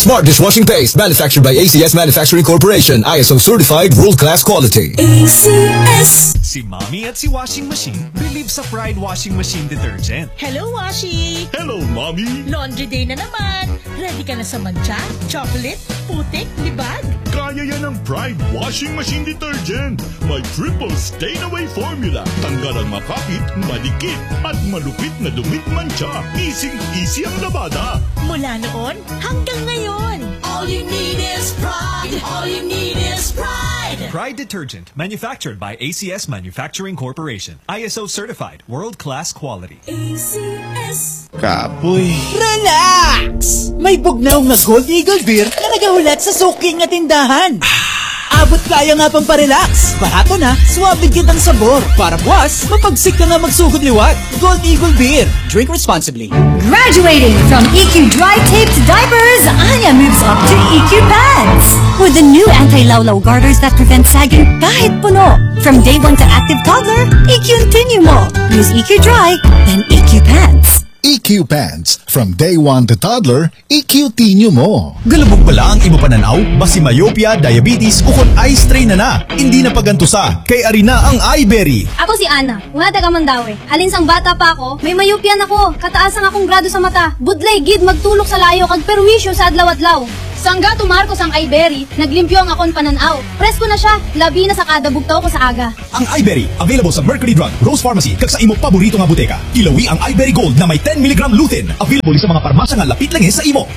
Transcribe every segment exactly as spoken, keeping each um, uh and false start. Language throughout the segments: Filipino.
Smart dishwashing paste manufactured by A C S Manufacturing Corporation. I S O certified world-class quality. A C S. Si Mommy at si Washing Machine believe sa Pride Washing Machine Detergent. Hello, Washi! Hello, Mommy! Laundry day na naman. Ready ka na sa mancha, chocolate, putik, libag? Kaya yan ang Pride Washing Machine Detergent. May triple stain-away formula. Tanggal ang makapit, madikit, at malupit na dumit mancha. Easy-easy ang labada. Mula noon hanggang ngayon. All you need is pride. All you need is pride. Pride Detergent, manufactured by A C S Manufacturing Corporation. I S O certified, world-class quality. A C S. Kapoy. Relax! May bugnaw na Gold Eagle Beer na nagahulat sa suking na tindahan. Abot kaya nga pang parelax. Barato na, suwabig kitang sabor. Para buwas, mapagsik ka nga magsugod liwat. Gold Eagle Beer. Drink responsibly. Graduating from E Q Dry Taped Diapers, Anya moves up to E Q Pants. With the new anti-lawlaw garters that prevent sagging kahit puno. From day one to active toddler, E Q Continue mo. Use E Q Dry, then E Q Pants. E Q Pants. From day one to toddler, E Q Tinyo mo. Galubog pala ang imo pananaw, basi myopia, diabetes, ukon eye strain na na. Hindi na pagantusa, kay arina ang iBerry. Ako si Ana, nga taga Mandaue. Halin sang bata pa ako, may myopia nako. Kataas ang akong grado sa mata. Budlay gid magtulok sa layo kag perwisyo sa adlaw-adlaw. Sangga tumarko sang iBerry, naglimpyo ang akon pananaw. Presko na siya, labi na sa kada bugtaw ko sa aga. Ang iBerry, available sa Mercury Drug, Rose Pharmacy, kag sa imo paborito nga buteka. Ilawi ang iBerry Gold na may ten milligram lutein. Available sa mga parmasya nga lapit lang sa imo.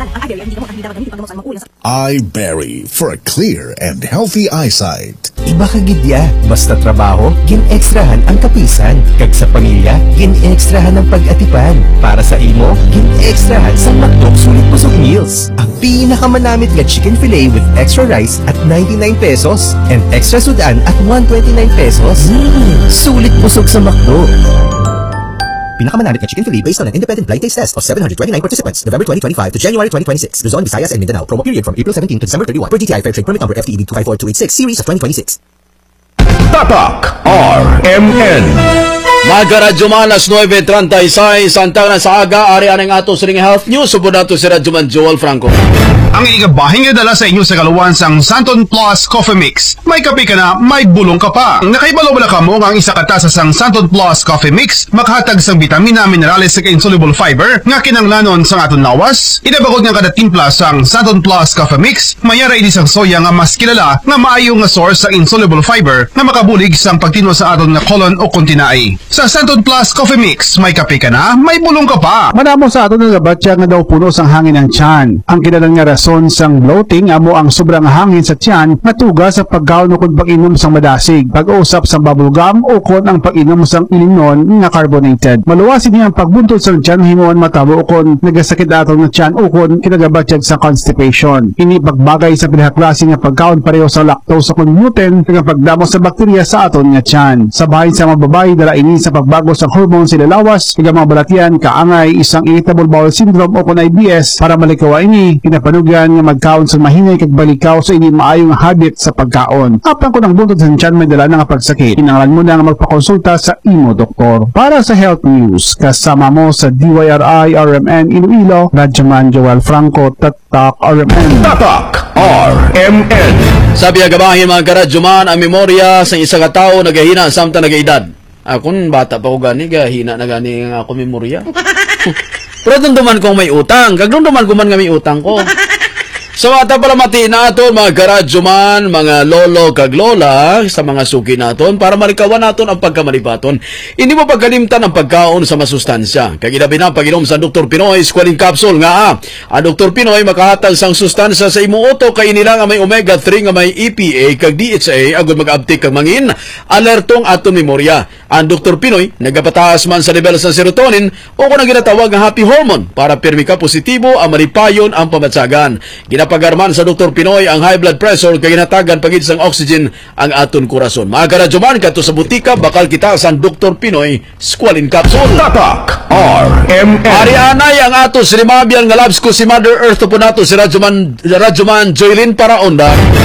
iBerry for a clear and healthy eyesight. Iba ka gidya, basta trabaho, gin-extrahan ang kapisan. Kag sa pamilya, gin-extrahan ang pag-atipan. Para sa imo, gin-extrahan sa McDo Sulit Busog Meals. Ang pinakamanamit nga chicken fillet with extra rice at ninety-nine pesos and extra sudan at one twenty-nine pesos. Mm, sulit busog sa McDo. Pinakamanamit na chicken fillet based on an independent blind taste test of seven hundred twenty-nine participants, November twenty twenty-five to January twenty twenty-six. Luzon, Visayas, and Mindanao. Promo period from April seventeenth to December thirty-first. Per D T I Fair Trade Permit Number F T E B two five four two eight six, Series of twenty twenty-six. Tatak R M N. Magkaradyo man alas nueve treinta-seis Santang na sa aga, ari anang ato sa Health News. Subod nato si Radyo Man Joel Franco. Ang igabahing nga dala sa inyo sa kaluwan sang Santon Plus Coffee Mix. May kape ka na, may bulong ka pa. Nakaibalo bala ka mo nga ang isa katasa sang Santon Plus Coffee Mix, makahatag sang vitamina, minerales sa insoluble fiber, nga kinanglanon sang aton lawas. Inabagod nga kada timpla sang Santon Plus Coffee Mix, mayara ini sang soya nga mas kilala nga maayo nga source sa insoluble fiber na makabulig sang pagtinwa sa aton nga colon o kontinai. Sa Santon Plus Coffee Mix, may kape ka na, may bulong ka pa. Madamo sa aton nga batya nga daw puno sang hangin ang tiyan. Ang kinalang nga rason sang bloating amo ang sobrang hangin sa tiyan nga tuga sa pagkaon o kung pag-inom sang madasig, pag-usap sang bubble gum o kung ang pag-inom sang ilinon nga carbonated. Maluwasin niya ang pagbuntod sang tiyan himuan matabo o kung nagasakit aton nga tiyan o kung kinagabatyag sa constipation. Ini pagbagay sa pinahaklase nga pagkaon pareho sa lactose o kung gluten nga pagdamo sa bakterya sa aton nga tiyan. Sa bahay sa mga babae dala ini sa pagbago sa hormone sila lawas, kaya mga balatian, kaangay, isang irritable bowel syndrome o kung I B S, para malikawa ini, pinapanugan nga magkaon sa mahinay kag balikaw sa ini maayong habit sa pagkaon. Apan kung ang buntod sa tiyan may dala nga pagsakit, kinanglan mo na nga magpakonsulta sa imo doktor. Para sa Health News, kasama mo sa D Y R I R M N Iloilo, Radyo Man Joel Franco, Tatak R M N. Tatak R M N. Sabi agabahin mga karadyo man, ang memorya sa isa ka tao nagahina samtang nagaedad. Akon bata pa ko gani, gahina na gani nga ako memorya. Pero dunduman kong may utang, kagdunduman ko man nga may utang ko. Sa so, mata pala mati naton mga karadyo man, mga lolo kag lola sa mga suki naton para marikawan naton ang pagkamalipaton. Hindi mo pagkalimtan ang pagkaon sa masustansya. Kaginabi na pag-inom sa Doktor Pinoy Squalene Capsule nga ah. Ang Doktor Pinoy makahatag sang sustansya sa imong utok kay nila nga may omega three nga may E P A kag D H A agud mag-abtik kag mangin alertong aton memorya. Ang Doktor Pinoy nagapataas man sa level sa serotonin o kung ginatawag nga happy hormone para pirmi ka positibo ang malipayon ang pamatsagan. Ginapagarman sa Doktor Pinoy ang high blood pressure kay ginatagan pagid sang oxygen ang aton korason. Mga karadyoman kadto sa butika bakal kita sa Doktor Pinoy Squalene Capsule. Tatak R M N. Arianay ang ato si Rimabian nga labs ko si Mother Earth po nato si Radyoman Radyoman Joylin Paraonda.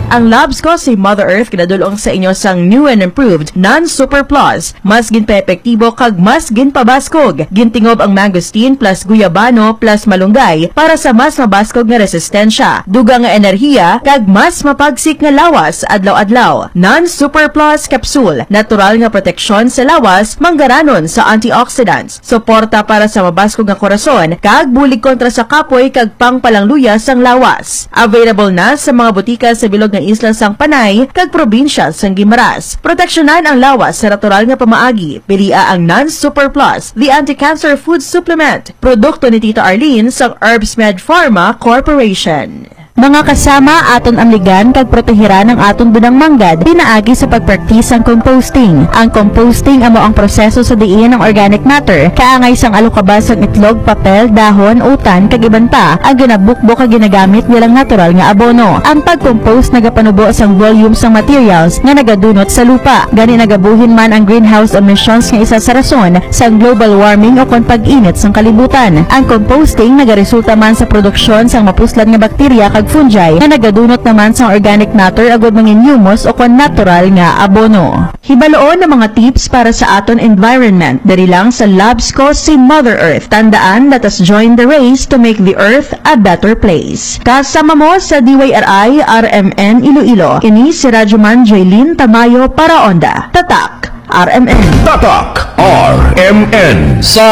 Ang labs ko si Mother Earth kinadulong sa inyo sang new and improved non-super plus. Mas ginpa-epektibo kag mas ginpabaskog. Gintingob ang mangosteen plus guyabano plus malunggay para sa mas mabaskog nga resistensya. Dugang nga enerhiya kag mas mapagsik nga lawas adlaw-adlaw. Non-super plus capsule. Natural nga proteksyon sa lawas manggaranon sa antioxidants. Suporta para sa mabaskog nga korason kag bulig kontra sa kapoy kag pangpalangluya sang lawas. Available na sa mga butika sa bilog nga isla sang Panay kag probinsya sang Guimaras. Proteksyonan ang lawas sa natural nga pamaagi. Pilia ang non-super plus, the anti-cancer food supplement. Produkto ni Tita Arlene sang Herbsmed Pharma Corporation. Mga kasama, aton amligan kag protehiran ang aton bunang manggad pinaagi sa pagpraktis ang composting. Ang composting amo ang proseso sa diin ng organic matter kaangay sang alukabas ang itlog, papel, dahon, utan kag iban pa ang ginabukbok kag ginagamit bilang natural nga abono. Ang pag-compost nagapanubo sang volume sang materials nga nagadunot sa lupa. Gani nagabuhin man ang greenhouse emissions nga isa sa rason sang global warming o kon pag-init sang kalibutan. Ang composting nagaresulta man sa produksyon sang mapuslan nga bakterya kag fungi na nagadunot naman sa organic matter agud mga humus o kon natural nga abono. Hibaloon ng mga tips para sa aton environment diri lang sa labs ko si Mother Earth. Tandaan, let us join the race to make the earth a better place. Kasama mo sa D Y R I R M N Iloilo. Kini si Radyoman Jaylin Tamayo para Onda. Tatak R M N. Tatak R M N. Sa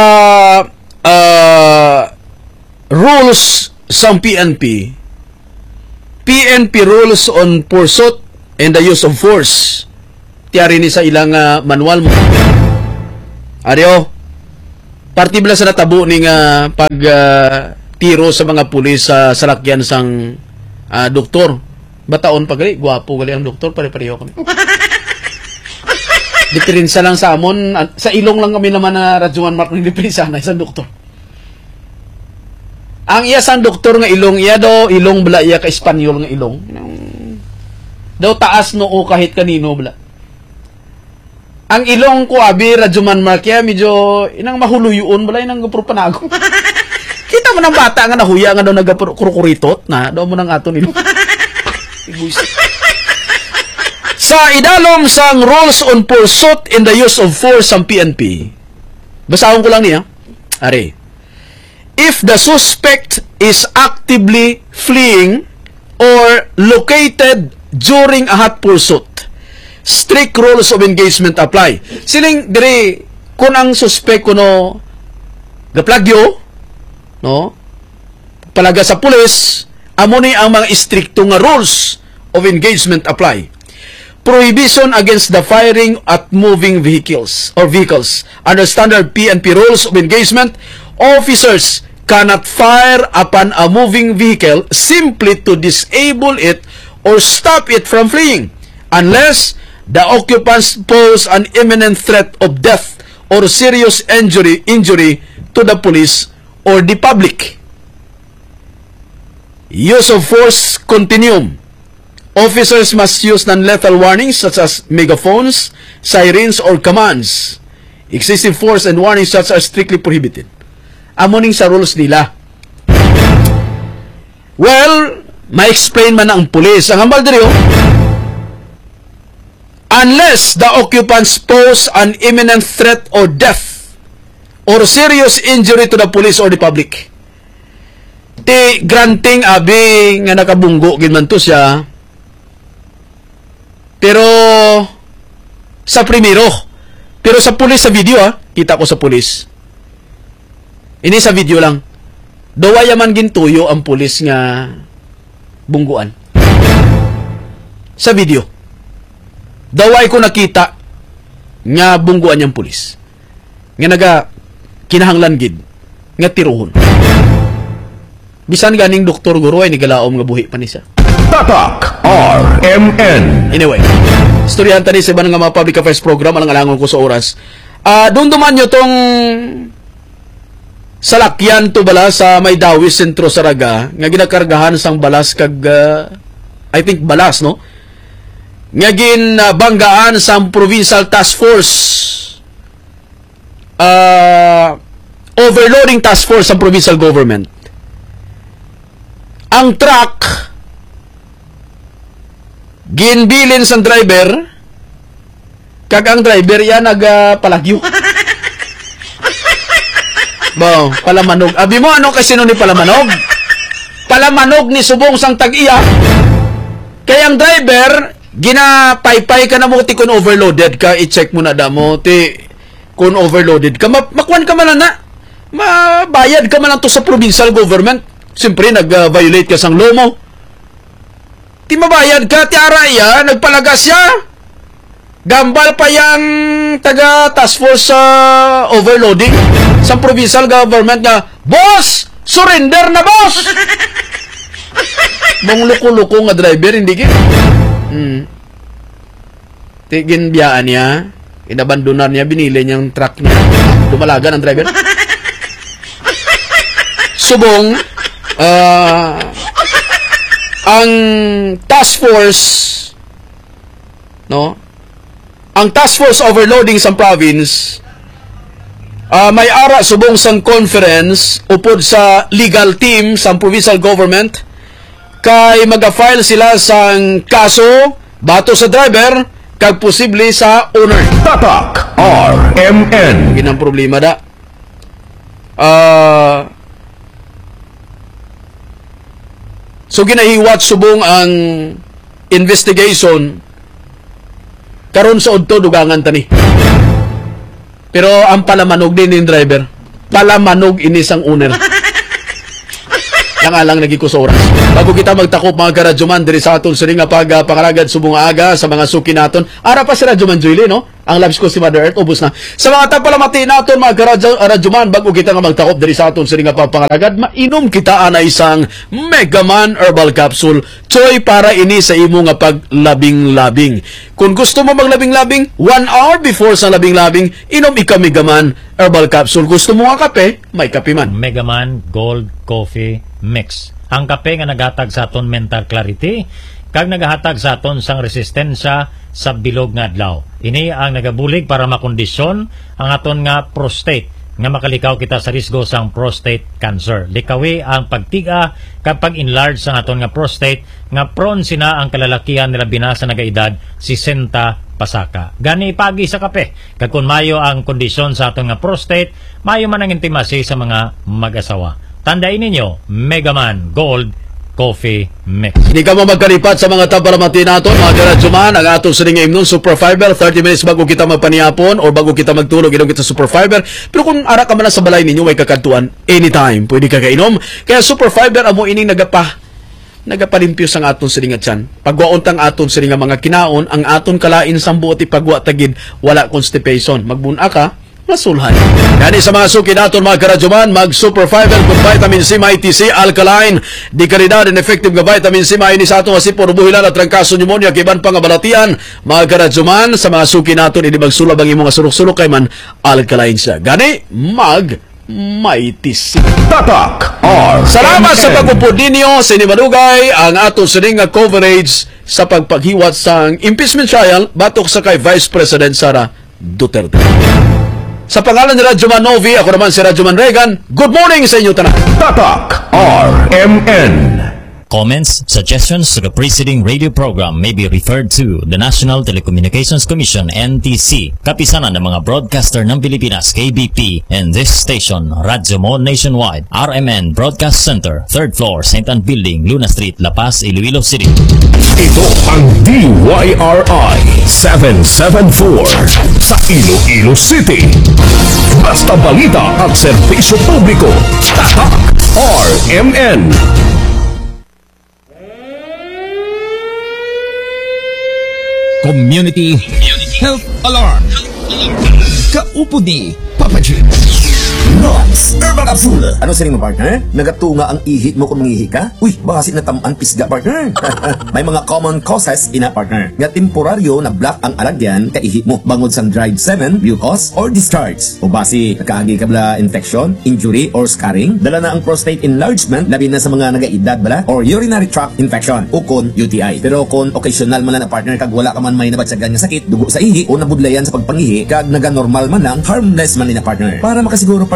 uh, rules sa P N P, P N P rules on pursuit and the use of force. Tiyari ni sa ilang uh, manual mo. Adio, partibla sa natabo ni nga pag uh, tiro sa mga pulis sa uh, salakyan sang uh, doktor. Bataon pa gali, gwapo gali ang doktor, pare-pareho kami. Diferensya lang sa amon, uh, sa ilong lang kami naman na uh, Radyoman Mark ng diferensya na isang doktor. Ang iya sang doktor nga ilong iya do, ilong bala iya ka Espanyol nga ilong. Daw taas noo kahit kanino bala. Ang ilong ko abi Radyoman Mark ya medyo inang mahuluyon bala inang gapro panago. Kita mo nang bata nga nahuya nga daw nagakukuritot na daw mo nang aton ilong. Sa idalom sang rules on pursuit and the use of force ang P N P. Basahon ko lang niya. Are. If the suspect is actively fleeing or located during a hot pursuit, strict rules of engagement apply. Siling dire kun ang suspect kuno gaplagyo, no? Palaga sa pulis, amo ni ang mga stricto nga rules of engagement apply. Prohibition against the firing at moving vehicles or vehicles. Under standard P N P rules of engagement, officers cannot fire upon a moving vehicle simply to disable it or stop it from fleeing unless the occupants pose an imminent threat of death or serious injury injury to the police or the public. Use of force continuum. Officers must use non-lethal warnings such as megaphones, sirens, or commands. Excessive force and warnings such are strictly prohibited. Amoning sa rules nila. Well, ma-explain man ang pulis. Ang hambal diri, oh, unless the occupants pose an imminent threat or death or serious injury to the police or the public. Ti granting abi nga nakabunggo gid man to siya. Pero sa primero, pero sa pulis sa video, ah, kita ko sa pulis. Ini sa video lang. Dawaya man gintuyo ang pulis nga bungguan. Sa video. Daway ko nakita nga bungguan yang pulis. Nga naga kinahanglan gid nga tiruhon. Bisan ganing doktor guro ay nigalaom nga buhi pa ni siya. Tatak R M N. Anyway, istoryahan tani sa iba nga mga public affairs program alang alangon ko sa oras. Ah, uh, doon duman nyo tong salakyan to bala sa Maydawi Sentro Saraga nga ginakargahan sang balas kag uh, I think balas no nga gin uh, banggaan sang Provincial Task Force uh, overloading task force sa provincial government. Ang truck ginbilin sa driver, kag ang driver yan nagpalagyo. Bo, palamanog. Abi mo ano kasi ni palamanog? Palamanog ni subong sang tag-iya. Kaya ang driver, ginapaypay ka na mo ti kung overloaded ka, i-check mo na da mo ti kung overloaded ka. Ma makwan ka man na. Mabayad ka man lang to sa provincial government. Siyempre, nag-violate ka sang law mo. Ti mabayad ka, ti araya, nagpalagas siya. Gambal pa yang taga task force sa uh, overloading sa provincial government nga, boss! Surrender na, boss! Mong luko-luko nga driver, hindi ka? Hmm. Tigin biyaan niya, inabandonan niya, binili niyang truck niya. Dumalaga ng driver. Subong, ah... Uh, ang task force, no? Ang task force overloading sa province, uh, may ara subong sang conference upod sa legal team sa provincial government kay maga-file sila sang kaso bato sa driver kag posible sa owner. Tatak R M N. Ginang problema da. Ah... Uh, So, ginahiwat subong ang investigation karon sa udto dugangan tani. Pero ang palamanog din ng driver. Palamanog inisang owner. Yang alang nagikusoras. Bago kita magtakop mga karadyoman diri sa aton sini nga pag uh, pangaragad subong aga sa mga suki naton. Ara pa si Radyoman Joyly, no? Ang loves ko si Mother Earth, ubos na. Sa mga tapalamati naton mga karadyoman, bago kita nga magtakop diri sa aton sini nga pag pangaragad, mainom kita ana isang Megaman Herbal Capsule. Choy para ini sa imo nga paglabing-labing. Kung gusto mo maglabing-labing, one hour before sa labing-labing, inom ika Megaman Herbal Capsule. Gusto mo nga kape, may kape man. Megaman Gold Coffee Mix. Ang kape nga naghatag sa aton mental clarity, kag nagahatag sa aton sang resistensya sa bilog nga adlaw. Ini ang nagabulig para makondisyon ang aton nga prostate nga makalikaw kita sa risgo sang prostate cancer. Likawi ang pagtiga kapag enlarge sang aton nga prostate nga prone sina ang kalalakihan nila binasa nagaedad sesenta pasaka. Gani pagi sa kape. Kag kun mayo ang kondisyon sa aton nga prostate, mayo man ang intimasi sa mga mag-asawa. Tandain ninyo, Megaman Gold Coffee Mix. Hindi ka mo magkalipat sa mga tapalamati nato, mga karadyoman, ang atong sining imnon Super Fiber, thirty minutes bago kita magpaniyapon o bago kita magtulog, inom kita Super Fiber. Pero kung ara ka man sa balay ninyo, may kakantuan, anytime, pwede ka kainom. Kaya Super Fiber, amo ining nagapa, nagapalimpyo sang aton sining at yan. Pagwaon tang aton sining mga kinaon, ang aton kalain sang buot ipagwa tagid, wala constipation. Magbuna ka, masulhan. Gani sa mga suki naton mga karadyoman, mag Super Fiber kung vitamin C, may T C, alkaline, di kalidad and effective nga vitamin C, may ini sa aton asipor, buhilan at trangkaso pneumonia, kiban pang balatian, mga karadyoman, sa mga suki naton, hindi magsulab ang imong sulok-sulok kay man alkaline siya. Gani, mag may T C. Tatak R M N. Salamat sa pagpupod ninyo, sinimalugay ang aton sining nga coverage sa pagpaghiwat sang impeachment trial batok sa kay Vice President Sara Duterte. Sa pangalan ni Radyoman Novi, ako naman si Radyoman Regan. Good morning sa inyo tanan. Tatak R M N. Comments, suggestions to the preceding radio program may be referred to the National Telecommunications Commission N T C, kapisanan ng mga broadcaster ng Pilipinas K B P, and this station, Radyo Mo Nationwide, R M N Broadcast Center, third floor, Saint Anne Building, Luna Street, La Paz, Iloilo City. Ito ang D Y R I seven seven four sa Iloilo City. Basta balita at serbisyo publiko. Tatak R M N. Community Health Alarm. Kaupo ni Papa G. Nox Herbal Capsule. Ano sa mo, partner? Nagatunga ang ihit mo kung mangihi ka? Uy, baka si natamaan pisga, partner. May mga common causes ina, partner. Nga temporaryo na black ang alagyan ka ihit mo. Bangod sa dried semen, mucus, or discharge. O basi, nakaagi ka bala infection, injury, or scarring. Dala na ang prostate enlargement, labi na sa mga nagaedad bala, or urinary tract infection, o kon U T I. Pero kung occasional man lang na, partner, kag wala ka man may nabatsagan nga sakit, dugo sa ihi, o nabudlayan sa pagpangihi, kag naga-normal man lang, harmless man ni na, partner. Para makasiguro, partner,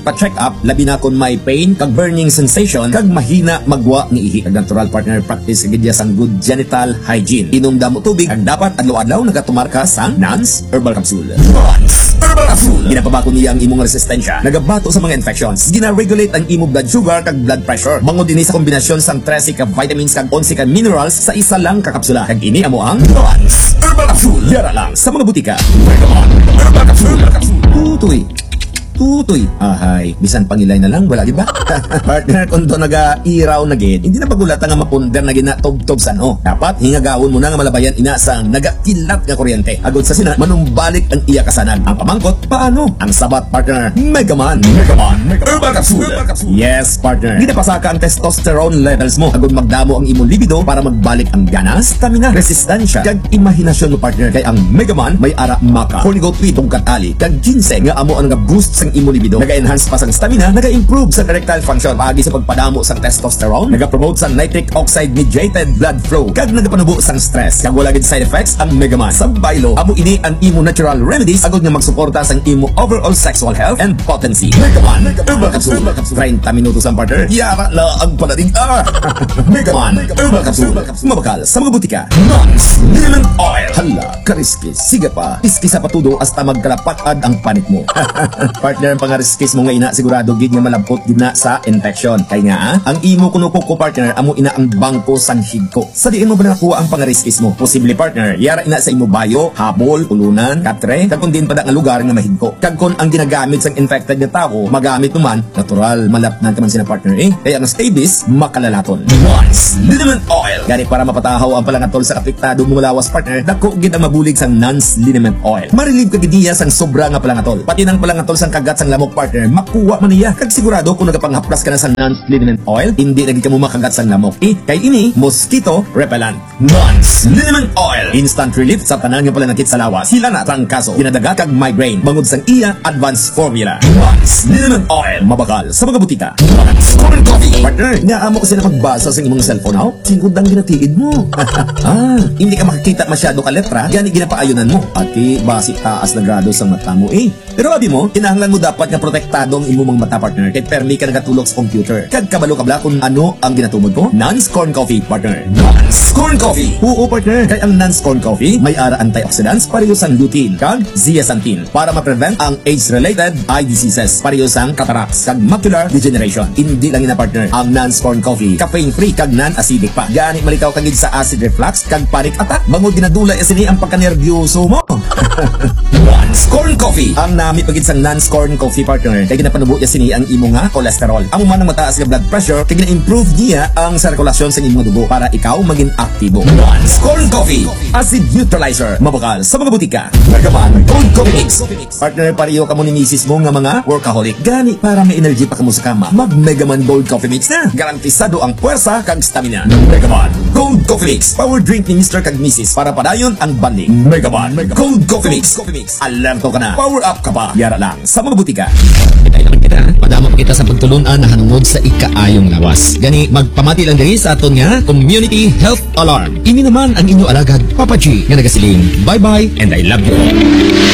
pa-check up labi na kon may pain kag burning sensation kag mahina magwa ng ihi. Kag natural partner practice kagid sang good genital hygiene. Inom damo tubig kag dapat adlaw-adlaw nagatumar ka sang Nance Herbal Capsule. Nance Herbal Capsule. Ginapabako niya ang imong resistensya, nagabato sa mga infections, gina-regulate ang imong blood sugar kag blood pressure. Mangod dinhi sa kombinasyon sang trese ka vitamins kag onse ka minerals sa isa lang ka kapsula. Kag ini amo ang Nance Herbal Capsule. Yara lang sa mga butika. Megaman Herbal Capsule. Tutoy. Tutoy. Ahay, bisan pangilay na lang, wala di ba? Partner, kung doon naga-iraw na gid, hindi na pagulatan nga mapunder na gina tog-tog san o. Dapat hingagawon mo na nga malabayan ina sang nagakilat nga kuryente. Agod sa sina, manumbalik ang iya kasanan. Ang pamangkot, paano? Ang sabat, partner, Megaman. Megaman. Herbal Capsule. Yes, partner. Ginapasaka ang testosterone levels mo. Agod magdamo ang imong libido para magbalik ang gana, stamina, resistensya, kag imahinasyon mo, partner. Kay ang Megaman may ara maka, hornigoat tweet, tungkat ali, kag ginseng nga amo ang nag-boost sa imo libido, naga-enhance pa sang stamina, naga-improve sa erectile function, paagi sa pagpadamo sang testosterone, naga-promote sang nitric oxide mediated blood flow, kag nagapanubo sang stress, kag wala gid side effects ang Megaman. Sa baylo, amo ini ang imo natural remedies agod nga magsuporta sang imo overall sexual health and potency. Megaman Herbal Capsule. thirty minutos ang partner. Yara la ang palating ah. Megaman Herbal Capsule. Mabakal sa mga butika. Nance Liniment Oil. Hala, kariskis. Sige pa, iski sa patudo hasta magkalapatad ang panit mo. Partner, ang pangariskis mo nga ina sigurado gid nga malabot gid na sa infection. Kay nga ang imo kuno ko partner amo ina ang bangko sang higko. Sa diin mo ba nakuha ang pangariskis mo? Posible partner, yara ina sa imo bayo, habol, pulunan, katre, kag kun din pada nga lugar nga mahigko. Kag kun ang ginagamit sang infected nga tao, magamit man natural malapnan man sina partner eh. Kaya ang scabies makalalaton. Nance Liniment Oil. Gani para mapatahaw ang palangatol sa apektado mo lawas partner, dako gid ang mabulig sang Nance Liniment Oil. Marilib ka gid niya sang sobra nga palangatol. Pati nang palangatol sang kagat sang lamok partner, makuha man niya. Kag sigurado kung nagapanghaplas ka na sa Nance Liniment Oil, hindi na gid ka mo makagat sang lamok. Eh, kay ini mosquito repellent. Nance Liniment Oil. Instant relief sa tanan nga palanakit sa lawas. Hila na trangkaso, ginadaga kag migraine. Bangod sang iya advanced formula. Nance Liniment Oil. Mabakal sa mga butika. Nance Corn Coffee. Partner, naamo kasi na magbasa sa imong cellphone now. Singkudang ginatiid mo. Ah, hindi ka makikita masyado ka letra, gani ginapaayunan mo. Ati, basi taas na grado sa mata mo eh. Pero abi mo, kinahanglan mo dapat nga protektado ang imong mata partner. Kay permi ka nagatulog sa computer. Kag kabalo kabla kung ano ang ginatumod ko. Nance Corn Coffee, partner. Nance Corn Coffee. Oo, partner. Kay ang Nance Corn Coffee may ara antioxidants pareho sang lutein kag zeaxanthin para ma-prevent ang age-related eye diseases pareho sang cataracts kag macular degeneration. Hindi lang ina partner ang Nance Corn Coffee, caffeine-free kag non-acidic pa. Gani malikaw kagid sa acid reflux kag panic attack. Bangod dinadula isini ang pagkanerbiyoso mo. Nance Corn Coffee. Ang nami pagid sang Nance Corn Coffee partner kay ginapanubo ya sini ang imo nga cholesterol. Amo man ang mataas nga blood pressure kay gina-improve niya ang sirkulasyon sa imong dugo para ikaw maging aktibo. Nance Corn Coffee, acid neutralizer, mabakal sa mga butika. Megaman Gold Coffee Mix. Partner, pareho ka mo ni misis mo nga mga workaholic. Gani para may energy pa kamo sa kama, mag Megaman Gold Coffee Mix na. Garantisado ang puwersa kag stamina. Megaman Gold Coffee Mix, power drink ni Mister kag Missus para padayon ang banding. Megaman Gold Coffee Mix. Alerto ka na, power up ka pa. Yara lang sa mga butika. Madamo kita sa pagtulunan na hanungod sa ikaayong lawas. Gani, magpamati lang diri sa aton nga Community Health Alarm. Ini naman ang inyo alagad, Papa G, nga nagasiling, bye-bye and I love you.